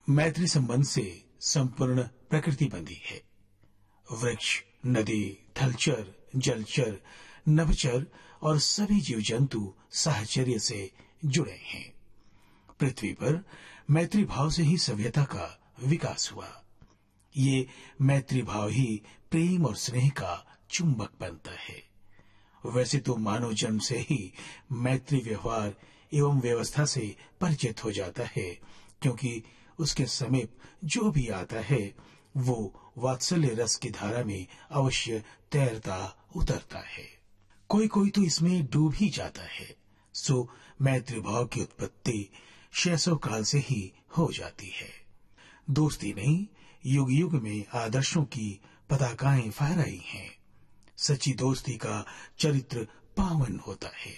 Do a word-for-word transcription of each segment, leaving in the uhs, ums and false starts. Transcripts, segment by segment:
मैत्री संबंध से संपूर्ण प्रकृति बंधी है। वृक्ष, नदी, थलचर, जलचर, नभचर और सभी जीव जंतु साहचर्य से जुड़े हैं। पृथ्वी पर मैत्री भाव से ही सभ्यता का विकास हुआ। ये मैत्री भाव ही प्रेम और स्नेह का चुंबक बनता है। वैसे तो मानव जन्म से ही मैत्री व्यवहार एवं व्यवस्था से परिचित हो जाता है, क्योंकि उसके समीप जो भी आता है वो वात्सल्य रस की धारा में अवश्य तैरता उतरता है। कोई कोई तो इसमें डूब ही जाता है। सो मैत्री भाव की उत्पत्ति शैशव काल से ही हो जाती है। दोस्ती ने युग युग में आदर्शों की पताकाएं फहराई हैं। सच्ची दोस्ती का चरित्र पावन होता है।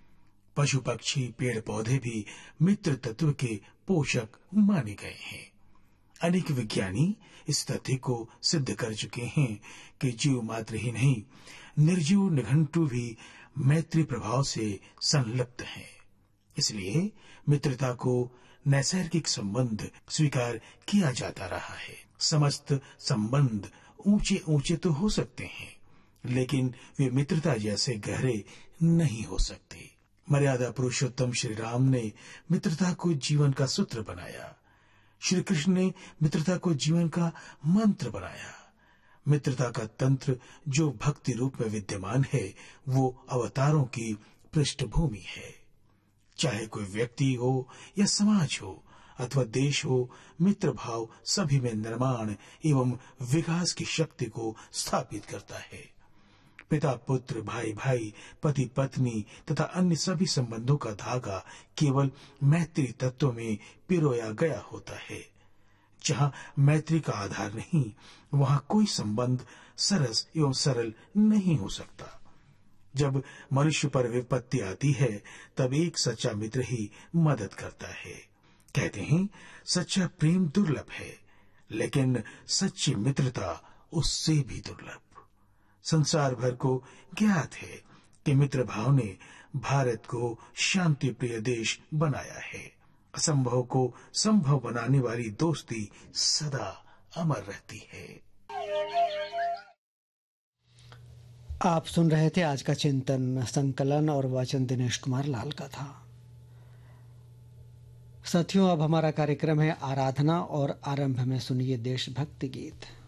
पशु पक्षी पेड़ पौधे भी मित्र तत्व के पोषक माने गए हैं। अनेक विज्ञानी इस तथ्य को सिद्ध कर चुके हैं कि जीव मात्र ही नहीं, निर्जीव निघंटु भी मैत्री प्रभाव से संलिप्त हैं। इसलिए मित्रता को नैसर्गिक संबंध स्वीकार किया जाता रहा है। समस्त संबंध ऊंचे ऊंचे तो हो सकते हैं, लेकिन वे मित्रता जैसे गहरे नहीं हो सकते। मर्यादा पुरुषोत्तम श्री राम ने मित्रता को जीवन का सूत्र बनाया। श्री कृष्ण ने मित्रता को जीवन का मंत्र बनाया। मित्रता का तंत्र जो भक्ति रूप में विद्यमान है, वो अवतारों की पृष्ठभूमि है। चाहे कोई व्यक्ति हो या समाज हो अथवा देश हो, मित्र भाव सभी में निर्माण एवं विकास की शक्ति को स्थापित करता है। पिता पुत्र, भाई भाई, पति पत्नी तथा अन्य सभी संबंधों का धागा केवल मैत्री तत्व में पिरोया गया होता है। जहाँ मैत्री का आधार नहीं, वहाँ कोई संबंध सरस एवं सरल नहीं हो सकता। जब मनुष्य पर विपत्ति आती है, तब एक सच्चा मित्र ही मदद करता है। कहते हैं सच्चा प्रेम दुर्लभ है, लेकिन सच्ची मित्रता उससे भी दुर्लभ। संसार भर को ज्ञात है कि मित्र भाव ने भारत को शांति प्रिय देश बनाया है। असंभव को संभव बनाने वाली दोस्ती सदा अमर रहती है। आप सुन रहे थे आज का चिंतन। संकलन और वाचन दिनेश कुमार लाल का था। साथियों, अब हमारा कार्यक्रम है आराधना और आरंभ में सुनिए देशभक्ति गीत।